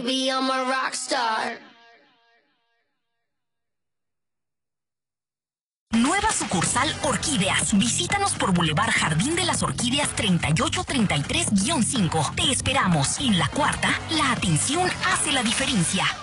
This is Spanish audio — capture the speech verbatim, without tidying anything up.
baby, I'm a rock star. Nueva sucursal Orquídeas. Visítanos por Boulevard Jardín de las Orquídeas treinta y ocho treinta y tres guión cinco. Te esperamos. En la cuarta, la atención hace la diferencia.